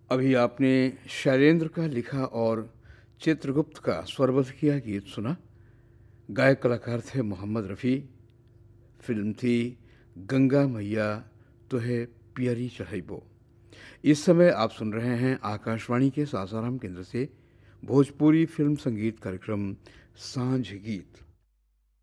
अभी आपने शैलेंद्र का लिखा और चित्रगुप्त का स्वरबद्ध किया गीत सुना। गायक कलाकार थे मोहम्मद रफ़ी। फिल्म थी गंगा मैया तुहे पियरी चढ़ैबो। इस समय आप सुन रहे हैं आकाशवाणी के सासाराम केंद्र से भोजपुरी फिल्म संगीत कार्यक्रम सांझ गीत।